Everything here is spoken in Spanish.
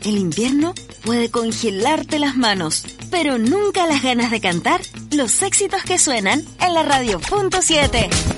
El invierno puede congelarte las manos, pero nunca las ganas de cantar los éxitos que suenan en la Radio.7.